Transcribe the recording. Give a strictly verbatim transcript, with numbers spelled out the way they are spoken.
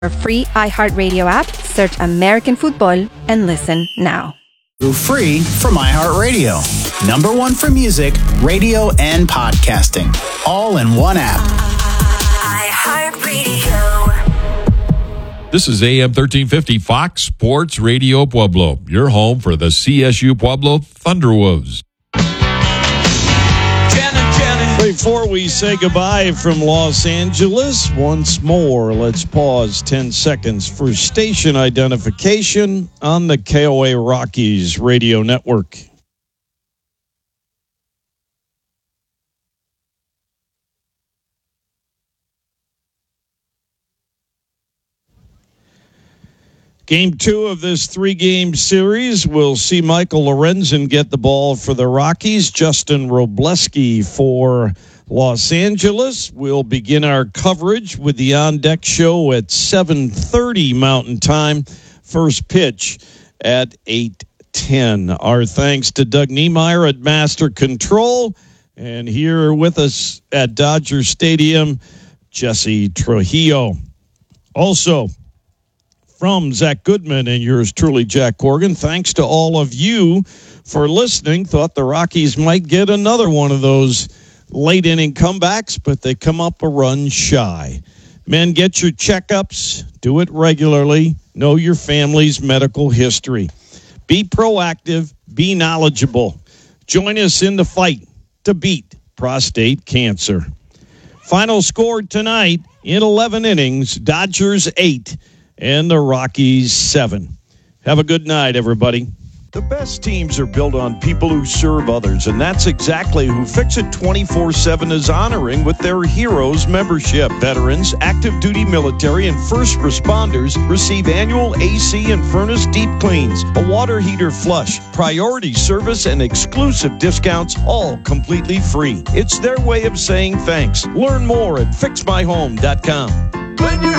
Our free iHeartRadio app, search American Football, and listen now. Free from iHeartRadio. Number one for music, radio, and podcasting. All in one app. iHeartRadio. This is A M thirteen fifty Fox Sports Radio Pueblo, your home for the C S U Pueblo Thunderwolves. Before we say goodbye from Los Angeles, once more, let's pause ten seconds for station identification on the K O A Rockies radio network. Game two of this three-game series will see Michael Lorenzen get the ball for the Rockies. Justin Robleski for Los Angeles. We'll begin our coverage with the On Deck Show at seven thirty Mountain Time. First pitch at eight ten. Our thanks to Doug Niemeyer at Master Control. And here with us at Dodger Stadium, Jesse Trujillo. Also, from Zach Goodman and yours truly, Jack Corgan, thanks to all of you for listening. Thought the Rockies might get another one of those late inning comebacks, but they come up a run shy. Men, get your checkups. Do it regularly. Know your family's medical history. Be proactive. Be knowledgeable. Join us in the fight to beat prostate cancer. Final score tonight in eleven innings, Dodgers eight. And the Rockies seven. Have a good night, everybody. The best teams are built on people who serve others, and that's exactly who Fix It twenty-four seven is honoring with their Heroes membership. Veterans, active duty military, and first responders receive annual A C and furnace deep cleans, a water heater flush, priority service, and exclusive discounts, all completely free. It's their way of saying thanks. Learn more at fix my home dot com. When you're